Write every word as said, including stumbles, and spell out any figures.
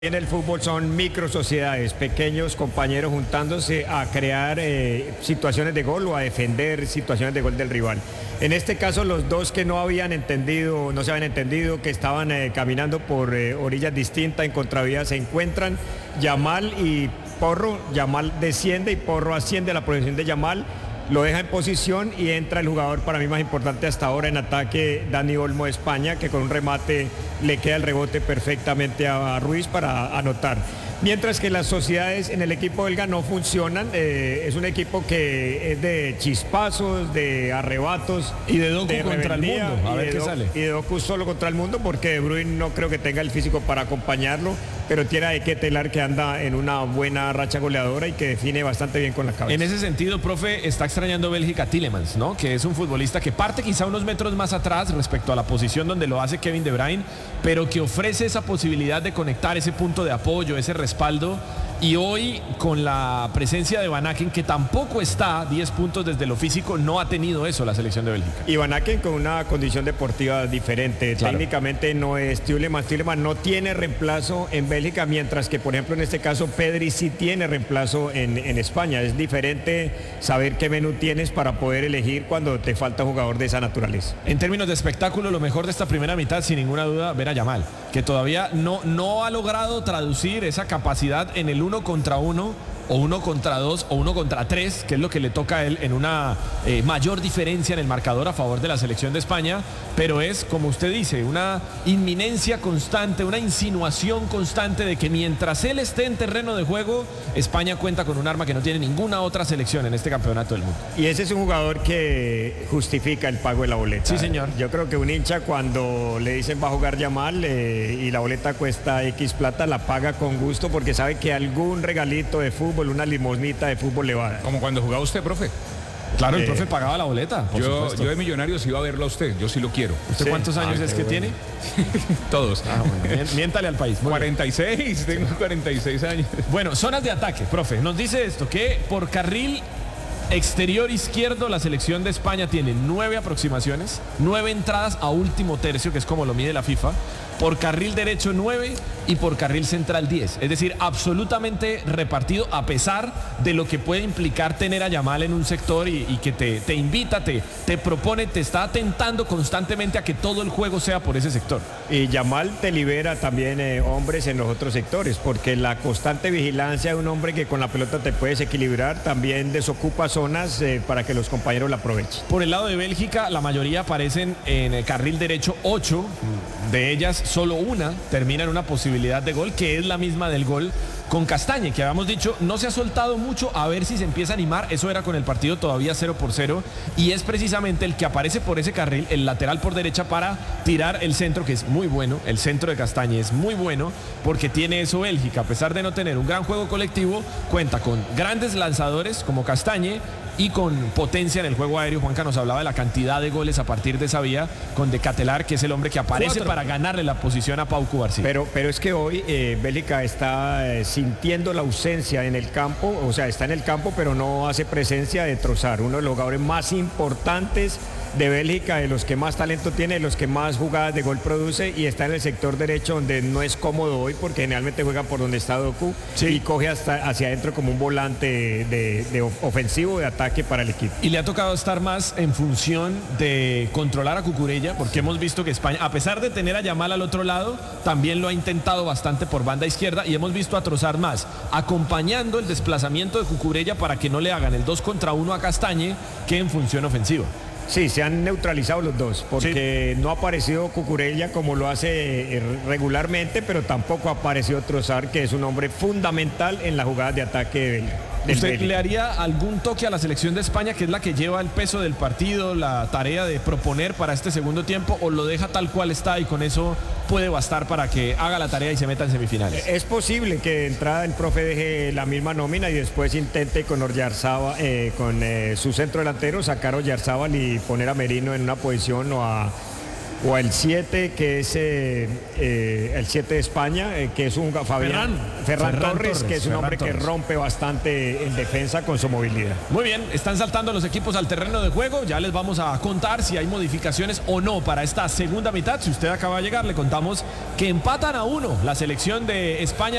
En el fútbol son micro sociedades, pequeños compañeros juntándose a crear eh, situaciones de gol o a defender situaciones de gol del rival. En este caso los dos que no habían entendido, no se habían entendido, que estaban eh, caminando por eh, orillas distintas en contravía, se encuentran. Yamal y Porro, Yamal desciende y Porro asciende a la proyección de Yamal. Lo deja en posición y entra el jugador para mí más importante hasta ahora en ataque, Dani Olmo de España, que con un remate le queda el rebote perfectamente a Ruiz para anotar. Mientras que las sociedades en el equipo belga no funcionan, eh, es un equipo que es de chispazos, de arrebatos. Y de Doku de contra el mundo, a ver qué sale. Y de Doku solo contra el mundo, porque De Bruyne no creo que tenga el físico para acompañarlo, pero tiene a Eketelar, que anda en una buena racha goleadora y que define bastante bien con la cabeza. En ese sentido, profe, está extrañando Bélgica a Tielemans, ¿no? Que es un futbolista que parte quizá unos metros más atrás respecto a la posición donde lo hace Kevin De Bruyne, pero que ofrece esa posibilidad de conectar ese punto de apoyo, ese respaldo. Y hoy, con la presencia de Van Aken, que tampoco está diez puntos desde lo físico, no ha tenido eso la selección de Bélgica. Y Van Aken con una condición deportiva diferente. Claro. Técnicamente no es Tielemans. Tielemans no tiene reemplazo en Bélgica, mientras que, por ejemplo, en este caso, Pedri sí tiene reemplazo en, en España. Es diferente saber qué menú tienes para poder elegir cuando te falta jugador de esa naturaleza. En términos de espectáculo, lo mejor de esta primera mitad, sin ninguna duda, ver a Yamal, que todavía no, no ha logrado traducir esa capacidad en el uno contra uno, o uno contra dos, o uno contra tres, que es lo que le toca a él en una eh, mayor diferencia en el marcador a favor de la selección de España, pero es, como usted dice, una inminencia constante, una insinuación constante de que mientras él esté en terreno de juego, España cuenta con un arma que no tiene ninguna otra selección en este campeonato del mundo. Y ese es un jugador que justifica el pago de la boleta. Sí, señor. Yo creo que un hincha, cuando le dicen va a jugar Yamal eh, y la boleta cuesta X plata, la paga con gusto porque sabe que algún regalito de fútbol, una limosnita de fútbol le va a dar. Como cuando jugaba usted, profe. Claro, el eh, profe pagaba la boleta. Por yo, yo de Millonarios iba a verlo a usted, yo sí lo quiero. ¿Usted sí. cuántos años ah, es que bueno. tiene? Todos. Ah, bueno. Miéntale al país. cuarenta y seis, tengo cuarenta y seis años. Bueno, zonas de ataque, profe. Nos dice esto, que por carril exterior izquierdo la selección de España tiene nueve aproximaciones, nueve entradas a último tercio, que es como lo mide la FIFA. Por carril derecho nueve y por carril central diez. Es decir, absolutamente repartido, a pesar de lo que puede implicar tener a Yamal en un sector y, y que te, te invita, te, te propone, te está atentando constantemente a que todo el juego sea por ese sector. Y Yamal te libera también eh, hombres en los otros sectores, porque la constante vigilancia de un hombre que con la pelota te puedes equilibrar también desocupa zonas eh, para que los compañeros la aprovechen. Por el lado de Bélgica, la mayoría aparecen en el carril derecho ocho, de ellas solo una termina en una posibilidad de gol, que es la misma del gol con Castañe, que habíamos dicho no se ha soltado mucho, a ver si se empieza a animar. Eso era con el partido todavía cero por cero, y es precisamente el que aparece por ese carril, el lateral por derecha, para tirar el centro, que es muy bueno. El centro de Castañe es muy bueno porque tiene eso Bélgica, a pesar de no tener un gran juego colectivo, cuenta con grandes lanzadores como Castañe y con potencia en el juego aéreo. Juanca nos hablaba de la cantidad de goles a partir de esa vía, con De Ketelar, que es el hombre que aparece Cuatro. para ganarle la posición a Pau Cubarsí. Pero, pero es que hoy eh, Bélgica está eh, sintiendo la ausencia en el campo, o sea, está en el campo, pero no hace presencia de Trossard, uno de los jugadores más importantes de Bélgica, de los que más talento tiene, de los que más jugadas de gol produce, y está en el sector derecho, donde no es cómodo hoy porque generalmente juega por donde está Doku, sí. y coge hasta hacia adentro como un volante de, de ofensivo, de ataque para el equipo. Y le ha tocado estar más en función de controlar a Cucurella, porque hemos visto que España, a pesar de tener a Yamal al otro lado, también lo ha intentado bastante por banda izquierda, y hemos visto a Trossard más acompañando el desplazamiento de Cucurella para que no le hagan el dos contra uno a Castañe, que en función ofensiva. Sí, se han neutralizado los dos, porque sí. no ha aparecido Cucurella como lo hace regularmente, pero tampoco ha aparecido Trossard, que es un hombre fundamental en la jugada de ataque de Bélgica. ¿Usted Bélgica. le haría algún toque a la selección de España, que es la que lleva el peso del partido, la tarea de proponer para este segundo tiempo, o lo deja tal cual está y con eso puede bastar para que haga la tarea y se meta en semifinales? Es posible que de entrada el profe deje la misma nómina y después intente con Oyarzábal, eh, con eh, su centro delantero, sacar a Oyarzábal y poner a Merino en una posición, o a o el siete que es eh, eh, el siete de España, eh, que es un Fabián Ferran. Ferran, Ferran Torres, Torres, que es un Ferran hombre que Torres. rompe bastante en defensa con su movilidad. Muy bien, están saltando los equipos al terreno de juego. Ya les vamos a contar si hay modificaciones o no para esta segunda mitad. Si usted acaba de llegar, le contamos que empatan a uno la selección de España.